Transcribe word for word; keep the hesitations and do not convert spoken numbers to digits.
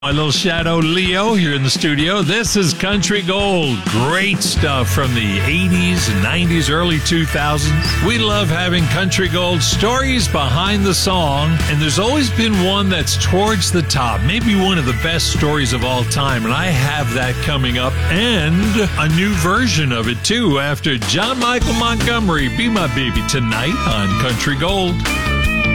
My little shadow Leo here in the studio. This is Country Gold. Great stuff from the eighties, nineties, early two thousands. We love having Country Gold stories behind the song, and there's always been one that's towards the top, maybe one of the best stories of all time, and I have that coming up, and a new version of it too after John Michael Montgomery, Be My Baby, tonight on Country Gold.